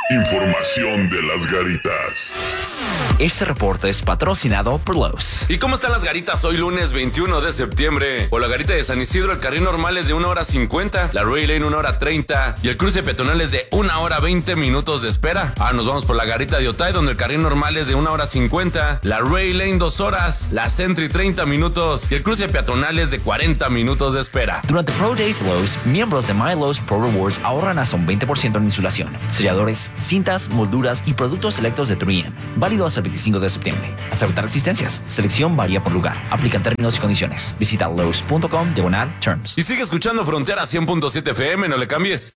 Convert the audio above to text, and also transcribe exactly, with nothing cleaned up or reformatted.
Información de las garitas. Este reporte es patrocinado por Lowe's. ¿Y cómo están las garitas hoy lunes veintiuno de septiembre? Por la garita de San Isidro, el carril normal es de una hora cincuenta, la Ray Lane una hora treinta y el cruce peatonal es de una hora veinte minutos de espera. Ahora nos vamos por la garita de Otay, donde el carril normal es de una hora cincuenta, la Ray Lane dos horas, la Sentry treinta minutos y el cruce peatonal es de cuarenta minutos de espera. Durante Pro Days Lowe's, miembros de My Lowe's Pro Rewards ahorran hasta un veinte por ciento en insulación, selladores, cintas, molduras y productos selectos de tres eme. Válido hasta el veinticinco de septiembre. Hasta evitar resistencias. Selección varía por lugar. Aplican términos y condiciones. Visita Lowe's punto com diagonal terms. Y sigue escuchando Frontera cien punto siete F M, no le cambies.